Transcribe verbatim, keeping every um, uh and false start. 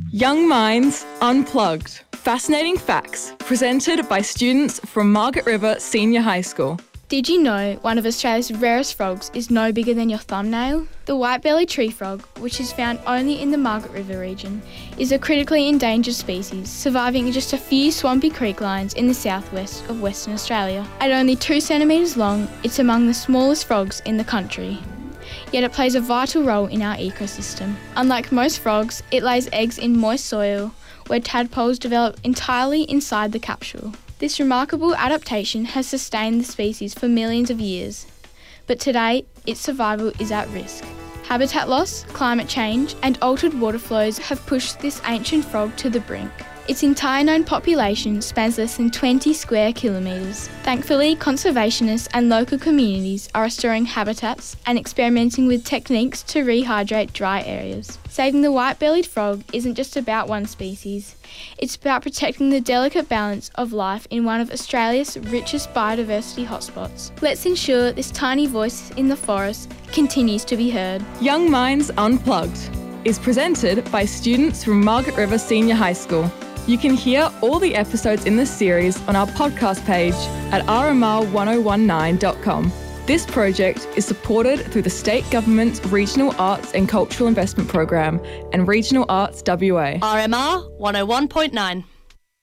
Young Minds Unplugged. Fascinating facts presented by students from Margaret River Senior High School. Did you know one of Australia's rarest frogs is no bigger than your thumbnail? The white-bellied tree frog, which is found only in the Margaret River region, is a critically endangered species, surviving in just a few swampy creek lines in the southwest of Western Australia. At only two centimetres long, it's among the smallest frogs in the country. Yet it plays a vital role in our ecosystem. Unlike most frogs, it lays eggs in moist soil, where tadpoles develop entirely inside the capsule. This remarkable adaptation has sustained the species for millions of years, but today its survival is at risk. Habitat loss, climate change and altered water flows have pushed this ancient frog to the brink. Its entire known population spans less than twenty square kilometres. Thankfully, conservationists and local communities are restoring habitats and experimenting with techniques to rehydrate dry areas. Saving the white-bellied frog isn't just about one species, it's about protecting the delicate balance of life in one of Australia's richest biodiversity hotspots. Let's ensure this tiny voice in the forest continues to be heard. Young Minds Unplugged is presented by students from Margaret River Senior High School. You can hear all the episodes in this series on our podcast page at r m r one oh one nine dot com. This project is supported through the State Government's Regional Arts and Cultural Investment Program and Regional Arts W A. R M R one oh one point nine.